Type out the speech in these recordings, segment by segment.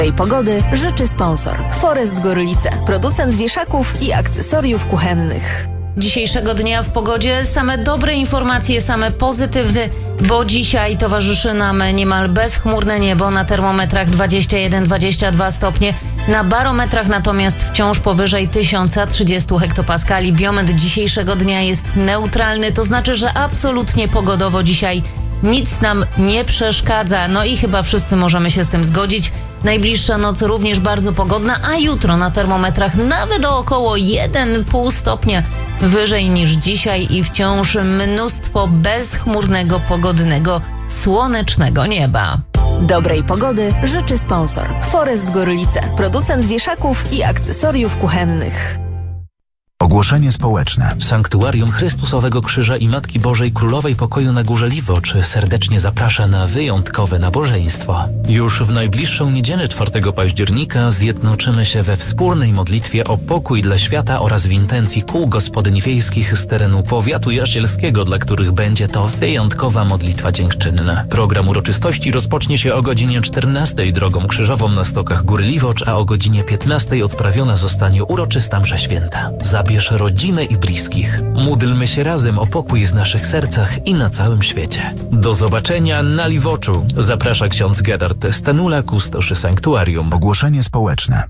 Tej pogody życzy sponsor Forest Gorlice, producent wieszaków i akcesoriów kuchennych. Dzisiejszego dnia w pogodzie same dobre informacje, same pozytywne, bo dzisiaj towarzyszy nam niemal bezchmurne niebo, na termometrach 21-22 stopnie, na barometrach natomiast wciąż powyżej 1030 hektopaskali. Biometr dzisiejszego dnia jest neutralny, to znaczy, że absolutnie pogodowo dzisiaj nic nam nie przeszkadza, no i chyba wszyscy możemy się z tym zgodzić. Najbliższa noc również bardzo pogodna, a jutro na termometrach nawet o około 1,5 stopnia wyżej niż dzisiaj i wciąż mnóstwo bezchmurnego, pogodnego, słonecznego nieba. Dobrej pogody życzy sponsor Forest Gorlice, producent wieszaków i akcesoriów kuchennych. Ogłoszenie społeczne. Sanktuarium Chrystusowego Krzyża i Matki Bożej Królowej Pokoju na Górze Liwocz serdecznie zaprasza na wyjątkowe nabożeństwo. Już w najbliższą niedzielę 4 października zjednoczymy się we wspólnej modlitwie o pokój dla świata oraz w intencji kół gospodyń wiejskich z terenu powiatu jasielskiego, dla których będzie to wyjątkowa modlitwa dziękczynna. Program uroczystości rozpocznie się o godzinie 14 drogą krzyżową na stokach Góry Liwocz, a o godzinie 15 odprawiona zostanie uroczysta msza święta. Zabierz rodzinę i bliskich. Módlmy się razem o pokój w naszych sercach i na całym świecie. Do zobaczenia na Liwoczu. Zaprasza ksiądz Gerard Stanula, kustoszy sanktuarium. Ogłoszenie społeczne.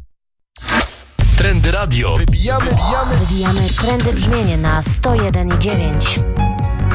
Trendy Radio. Wybijamy trendy brzmienie na 101,9.